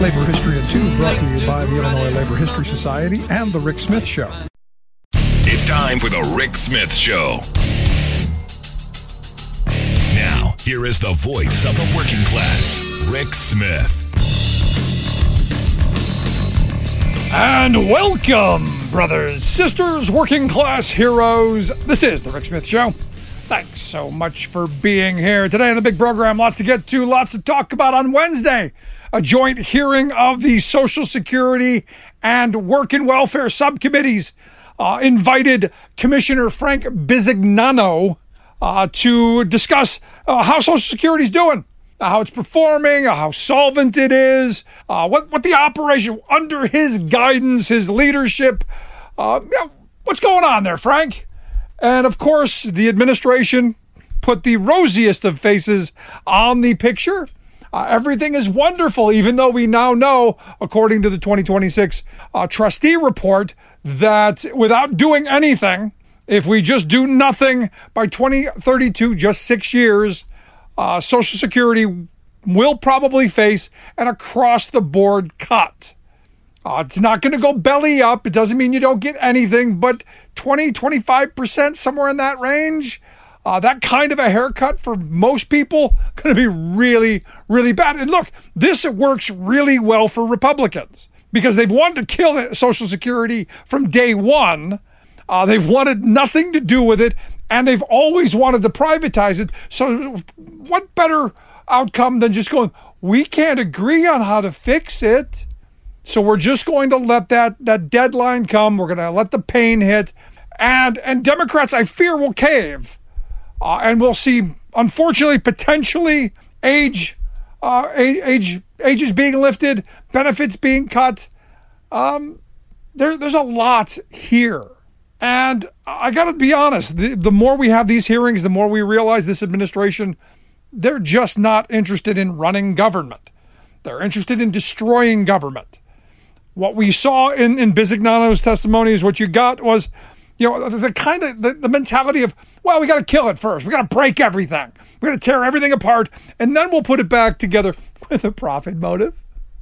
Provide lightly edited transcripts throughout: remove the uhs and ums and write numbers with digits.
Labor History in 2, brought to you by the Illinois Labor History Society and The Rick Smith Show. It's time for The Rick Smith Show. Now, here is the voice of the working class, Rick Smith. And welcome, brothers, sisters, working class heroes. This is The Rick Smith Show. Thanks so much for being here. Today on the big program, lots to get to, lots to talk about on Wednesday. A joint hearing of the Social Security and Work and Welfare subcommittees invited Commissioner Frank Bisignano to discuss how Social Security is doing, how it's performing, how solvent it is, what the operation under his guidance, his leadership, what's going on there, Frank? And of course, the administration put the rosiest of faces on the picture. Everything is wonderful, even though we now know, according to the 2026 trustee report, that without doing anything, if we just do nothing by 2032, just 6 years, Social Security will probably face an across-the-board cut. It's not going to go belly up. It doesn't mean you don't get anything, but 20-25%, somewhere in that range, that kind of a haircut for most people, going to be really, really bad. And look, this works really well for Republicans because they've wanted to kill Social Security from day one. They've wanted nothing to do with it, and they've always wanted to privatize it. So what better outcome than just going, we can't agree on how to fix it, so we're just going to let that deadline come. We're going to let the pain hit. And Democrats, I fear, will cave. And we'll see, unfortunately, potentially, ages being lifted, benefits being cut. There's a lot here. And I got to be honest, the more we have these hearings, the more we realize this administration, they're just not interested in running government. They're interested in destroying government. What we saw in Bisignano's testimony is what you got was, the kind of the mentality of, well, we got to kill it first. We got to break everything. We're going to tear everything apart, and then we'll put it back together with a profit motive.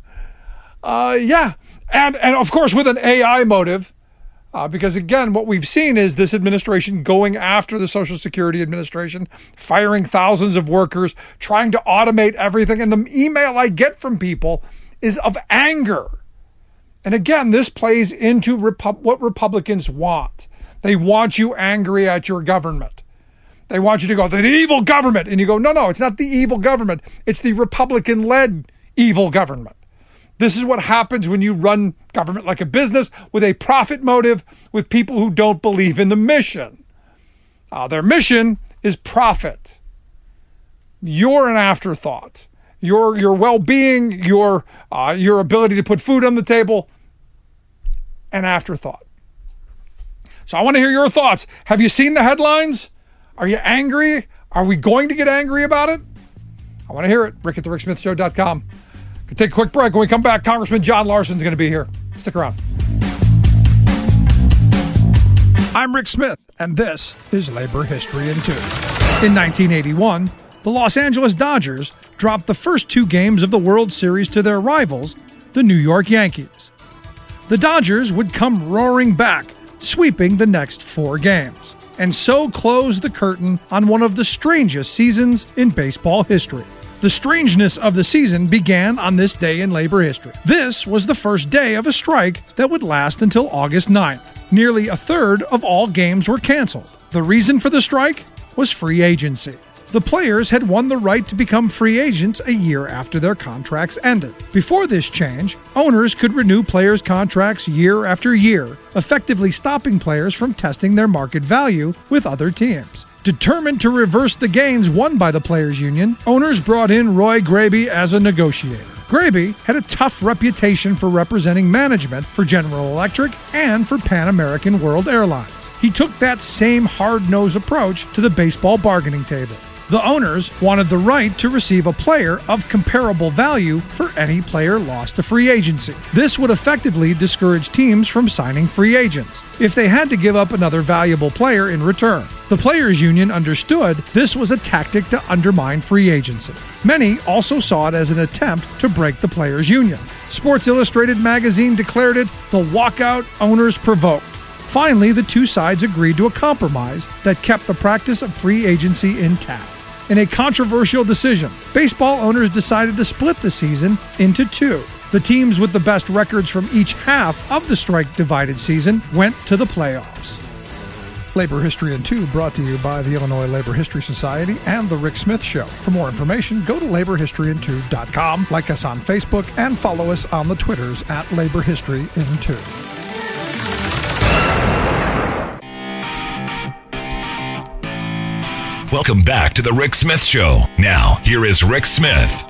And of course with an AI motive, because again, what we've seen is this administration going after the Social Security Administration, firing thousands of workers, trying to automate everything. And the email I get from people is of anger. And again, this plays into what Republicans want. They want you angry at your government. They want you to go, the evil government. And you go, no, it's not the evil government. It's the Republican-led evil government. This is what happens when you run government like a business with a profit motive, with people who don't believe in the mission. Their mission is profit. You're an afterthought. Your well-being, your ability to put food on the table, an afterthought. So I want to hear your thoughts. Have you seen the headlines? Are you angry? Are we going to get angry about it? I want to hear it. Rick at thericksmithshow.com. Take a quick break. When we come back, Congressman John Larson's going to be here. Stick around. I'm Rick Smith, and this is Labor History in 2. In 1981, the Los Angeles Dodgers dropped the first 2 games of the World Series to their rivals, the New York Yankees. The Dodgers would come roaring back, sweeping the next 4 games, and so close the curtain on one of the strangest seasons in baseball history. The strangeness of the season began on this day in labor history. This was the first day of a strike that would last until August 9th. Nearly a third of all games were canceled. The reason for the strike was free agency. The players had won the right to become free agents a year after their contracts ended. Before this change, owners could renew players' contracts year after year, effectively stopping players from testing their market value with other teams. Determined to reverse the gains won by the Players Union, owners brought in Roy Graby as a negotiator. Graby had a tough reputation for representing management for General Electric and for Pan American World Airlines. He took that same hard-nosed approach to the baseball bargaining table. The owners wanted the right to receive a player of comparable value for any player lost to free agency. This would effectively discourage teams from signing free agents if they had to give up another valuable player in return. The Players Union understood this was a tactic to undermine free agency. Many also saw it as an attempt to break the Players Union. Sports Illustrated magazine declared it the walkout owners provoked. Finally, the two sides agreed to a compromise that kept the practice of free agency intact. In a controversial decision, baseball owners decided to split the season into two. The teams with the best records from each half of the strike-divided season went to the playoffs. Labor History in 2 brought to you by the Illinois Labor History Society and The Rick Smith Show. For more information, go to laborhistoryin2.com, like us on Facebook, and follow us on the Twitters at Labor History in 2. Welcome back to The Rick Smith Show. Now, here is Rick Smith.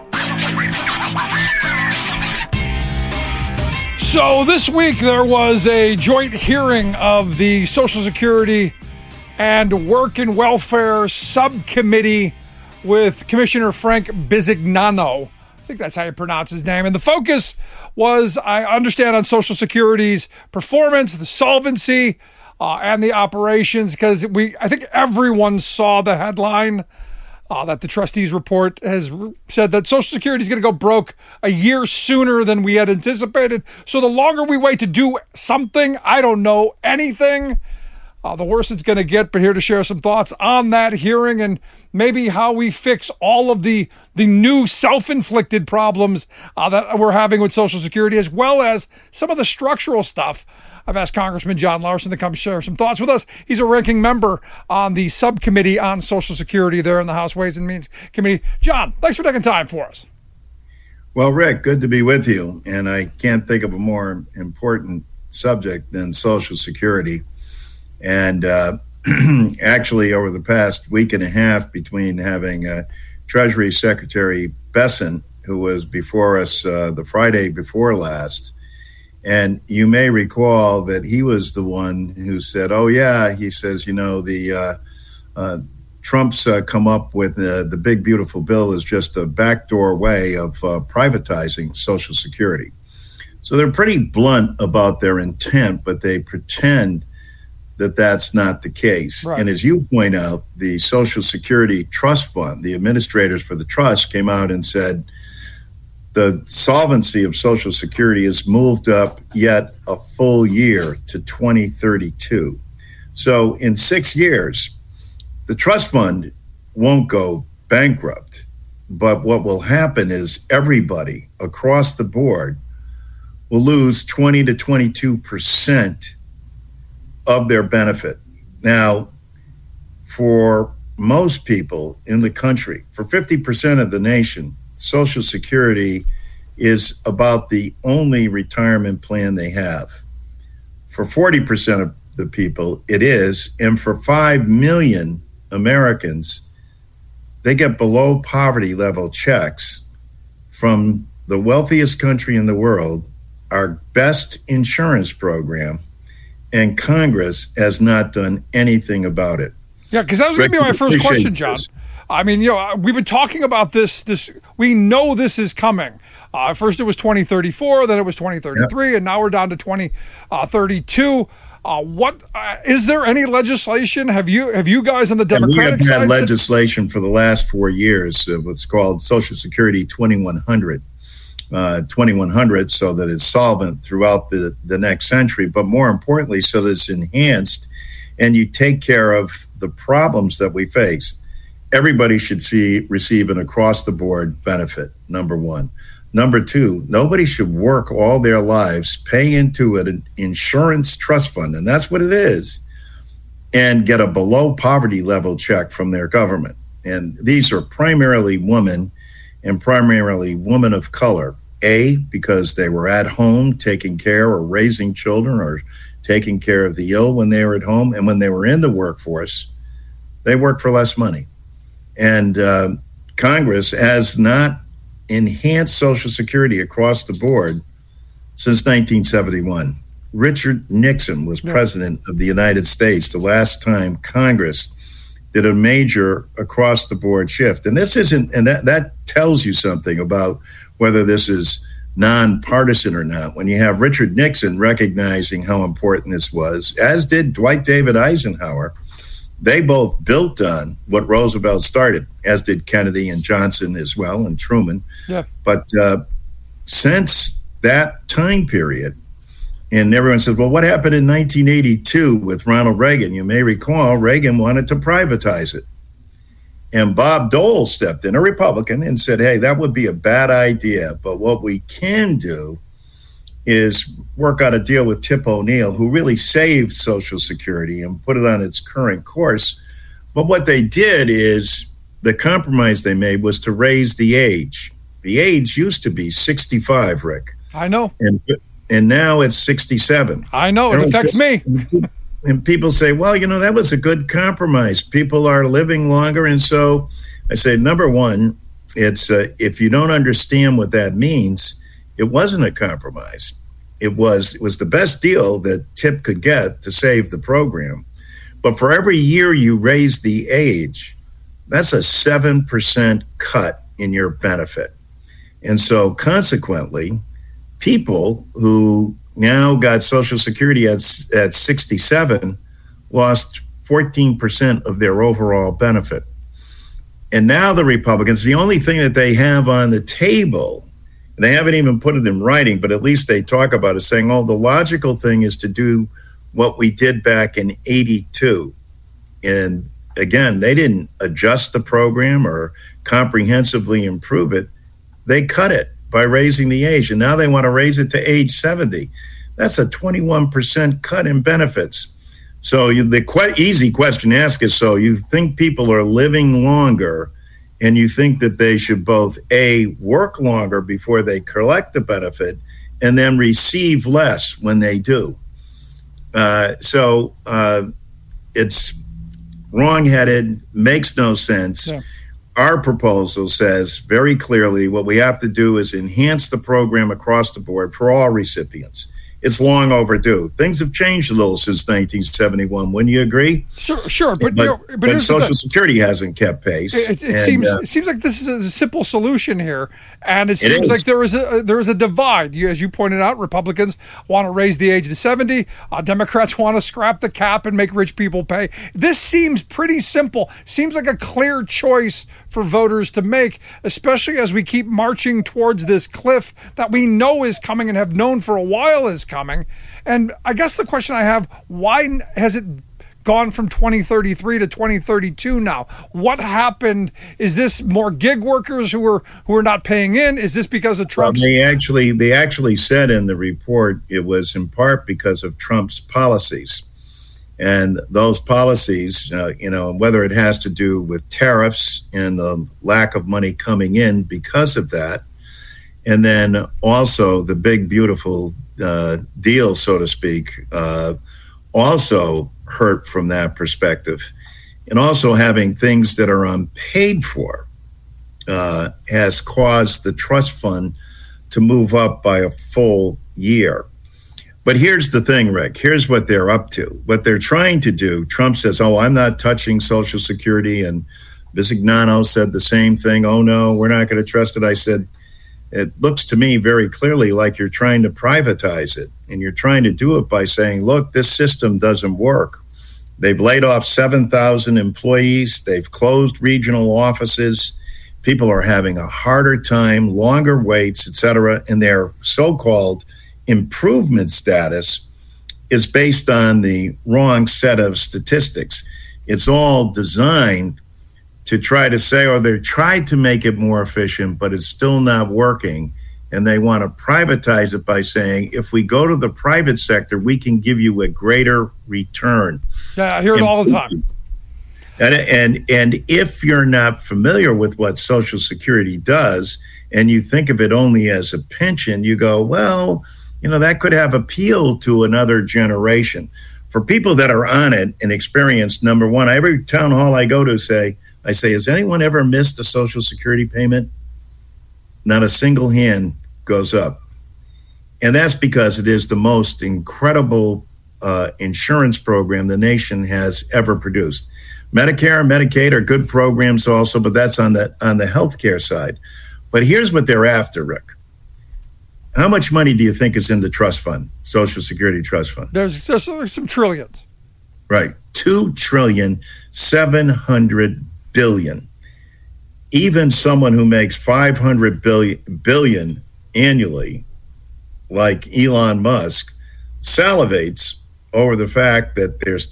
So this week there was a joint hearing of the Social Security and Work and Welfare Subcommittee with Commissioner Frank Bisignano. I think that's how you pronounce his name. And the focus was, I understand, on Social Security's performance, the solvency, and the operations, because I think everyone saw the headline that the trustees report has said that Social Security is going to go broke a year sooner than we had anticipated. So the longer we wait to do something, I don't know anything, the worse it's going to get. But here to share some thoughts on that hearing and maybe how we fix all of the new self-inflicted problems that we're having with Social Security, as well as some of the structural stuff. I've asked Congressman John Larson to come share some thoughts with us. He's a ranking member on the subcommittee on Social Security there in the House Ways and Means Committee. John, thanks for taking time for us. Well, Rick, good to be with you. And I can't think of a more important subject than Social Security. And actually, over the past week and a half, between having Treasury Secretary Bessent, who was before us the Friday before last, and you may recall that he was the one who said, oh, yeah, he says, the Trump's come up with the big, beautiful bill is just a backdoor way of privatizing Social Security. So they're pretty blunt about their intent, but they pretend that that's not the case. Right. And as you point out, the Social Security Trust Fund, the administrators for the trust came out and said, the solvency of Social Security has moved up yet a full year to 2032. So in 6 years, the trust fund won't go bankrupt. But what will happen is everybody across the board will lose 20 to 22% of their benefit. Now, for most people in the country, for 50% of the nation, Social Security is about the only retirement plan they have. For 40% of the people, it is. And for 5 million Americans, they get below poverty level checks from the wealthiest country in the world, our best insurance program, and Congress has not done anything about it. Yeah, because that was going to be my first question, John. I mean, we've been talking about this. We know this is coming. First it was 2034, then it was 2033, and now we're down to 2032. What is there any legislation? Have you guys on the Democratic side? We have had legislation for the last 4 years. What's called Social Security 2100, so that it's solvent throughout the next century. But more importantly, so that it's enhanced, and you take care of the problems that we face. Everybody should receive an across-the-board benefit, number one. Number two, nobody should work all their lives, pay into an insurance trust fund, and that's what it is, and get a below-poverty level check from their government. And these are primarily women and primarily women of color, because they were at home taking care or raising children or taking care of the ill when they were at home, and when they were in the workforce, they worked for less money. And Congress has not enhanced Social Security across the board since 1971. Richard Nixon was president of the United States the last time Congress did a major across-the-board shift. And this isn't, and that tells you something about whether this is nonpartisan or not. When you have Richard Nixon recognizing how important this was, as did Dwight David Eisenhower, they both built on what Roosevelt started, as did Kennedy and Johnson as well, and Truman. Yeah. But since that time period. And everyone says, well, what happened in 1982 with Ronald Reagan? You may recall Reagan wanted to privatize it. And Bob Dole stepped in, a Republican, and said, hey, that would be a bad idea. But what we can do is work out a deal with Tip O'Neill, who really saved Social Security and put it on its current course. But what they did is the compromise they made was to raise the age. The age used to be 65, Rick. I know. And now it's 67. I know. It affects me. And people say, well, that was a good compromise. People are living longer. And so I say, number one, it's if you don't understand what that means, it wasn't a compromise. It was the best deal that Tip could get to save the program. But for every year you raise the age, that's a 7% cut in your benefit. And so consequently, people who now got Social Security at 67 lost 14% of their overall benefit. And now the Republicans, the only thing that they have on the table, and they haven't even put it in writing, but at least they talk about it, saying, the logical thing is to do what we did back in 82. And again, they didn't adjust the program or comprehensively improve it. They cut it by raising the age, and now they want to raise it to age 70. That's a 21% cut in benefits. So the easy question to ask is, so you think people are living longer, and you think that they should both, A, work longer before they collect the benefit, and then receive less when they do. So it's wrong-headed, makes no sense. Yeah. Our proposal says very clearly what we have to do is enhance the program across the board for all recipients. It's long overdue. Things have changed a little since 1971. Wouldn't you agree? Sure. But Social Security hasn't kept pace. It seems like this is a simple solution here, and it seems like there is a divide. As you pointed out, Republicans want to raise the age to 70. Democrats want to scrap the cap and make rich people pay. This seems pretty simple. Seems like a clear choice for voters to make, especially as we keep marching towards this cliff that we know is coming and have known for a while is coming. And I guess the question I have, why has it gone from 2033 to 2032 now? What happened? Is this more gig workers who are not paying in? Is this because of Trump's? Well, they actually said in the report it was in part because of Trump's policies. And those policies, whether it has to do with tariffs and the lack of money coming in because of that, and then also the big, beautiful deal, so to speak, also hurt from that perspective. And also having things that are unpaid for has caused the trust fund to move up by a full year. But here's the thing, Rick. Here's what they're up to. What they're trying to do, Trump says, I'm not touching Social Security. And Bisignano said the same thing. Oh, no, we're not going to trust it. I said, it looks to me very clearly like you're trying to privatize it. And you're trying to do it by saying, look, this system doesn't work. They've laid off 7,000 employees. They've closed regional offices. People are having a harder time, longer waits, et cetera. And their so-called improvement status is based on the wrong set of statistics. It's all designed to try to say, or they tried to make it more efficient, but it's still not working. And they want to privatize it by saying, if we go to the private sector, we can give you a greater return. Yeah, I hear it all the time. And if you're not familiar with what Social Security does, and you think of it only as a pension, you go, well, that could have appeal to another generation. For people that are on it and experience, number one, every town hall I go to I say, has anyone ever missed a Social Security payment? Not a single hand goes up. And that's because it is the most incredible insurance program the nation has ever produced. Medicare and Medicaid are good programs also, but that's on the healthcare side. But here's what they're after, Rick. How much money do you think is in the trust fund, Social Security trust fund? There's some trillions. Right. $2.7 trillion. Even someone who makes $500 billion annually like Elon Musk salivates over the fact that there's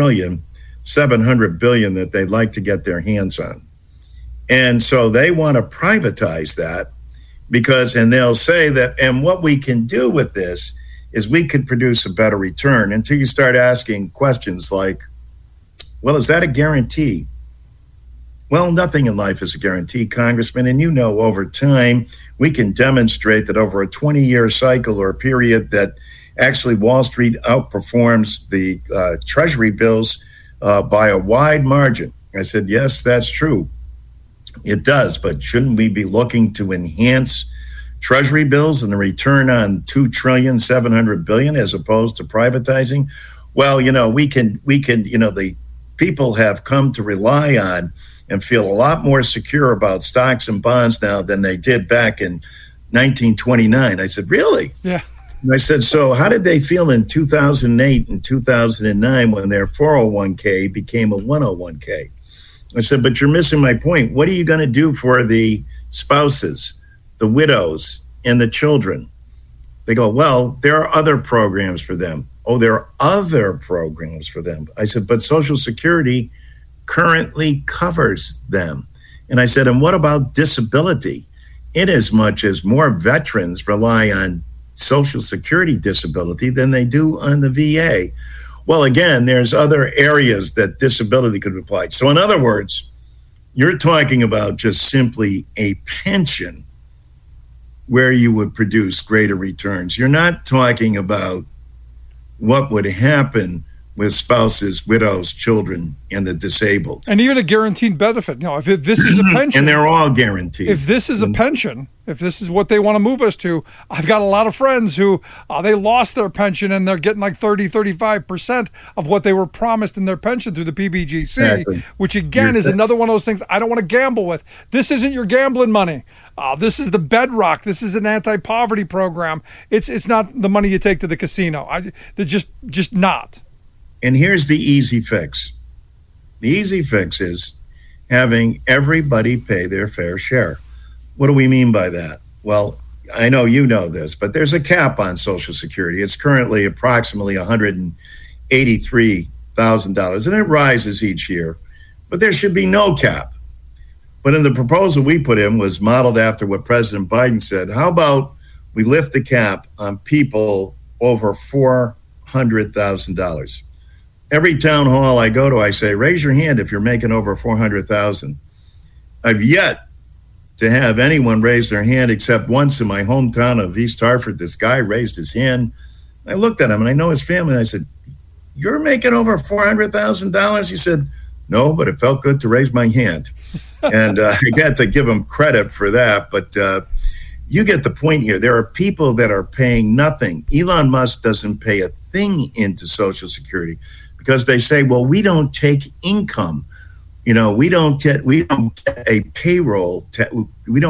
$2.7 trillion that they'd like to get their hands on. And so they want to privatize that and they'll say that, and what we can do with this is we could produce a better return, until you start asking questions like, well, is that a guarantee? Well, nothing in life is a guarantee, Congressman. And over time, we can demonstrate that over a 20-year cycle or a period that actually Wall Street outperforms the Treasury bills by a wide margin. I said, yes, that's true. It does, but shouldn't we be looking to enhance Treasury bills and the return on $2.7 trillion as opposed to privatizing? Well, we can. The people have come to rely on and feel a lot more secure about stocks and bonds now than they did back in 1929. I said, really? Yeah. And I said, so how did they feel in 2008 and 2009 when their 401k became a 101k? I said, but you're missing my point. What are you going to do for the spouses, the widows, and the children? They go, well, there are other programs for them. Oh, there are other programs for them. I said, but Social Security currently covers them. And I said, and what about disability? Inasmuch as more veterans rely on Social Security disability than they do on the VA. Well, again, there's other areas that disability could apply. So in other words, you're talking about just simply a pension where you would produce greater returns. You're not talking about what would happen with spouses, widows, children, and the disabled. And even a guaranteed benefit. If this is a pension. And they're all guaranteed. If this is a pension, if this is what they want to move us to, I've got a lot of friends who they lost their pension and they're getting like 35% of what they were promised in their pension through the PBGC, exactly. Which again is another one of those things I don't want to gamble with. This isn't your gambling money. This is the bedrock. This is an anti-poverty program. It's not the money you take to the casino. They're just not. And here's the easy fix. The easy fix is having everybody pay their fair share. What do we mean by that? Well, I know you know this, but there's a cap on Social Security. It's currently approximately $183,000, and it rises each year. But there should be no cap. But in the proposal we put in was modeled after what President Biden said. How about we lift the cap on people over $400,000? Every town hall I go to, I say, raise your hand if you're making over $400,000. I've yet to have anyone raise their hand except once in my hometown of East Hartford. This guy raised his hand. I looked at him, and I know his family, and I said, you're making over $400,000? He said, no, but it felt good to raise my hand. And I got to give him credit for that. But you get the point here. There are people that are paying nothing. Elon Musk doesn't pay a thing into Social Security because they say, well, we don't take income. We don't get a payroll. We don't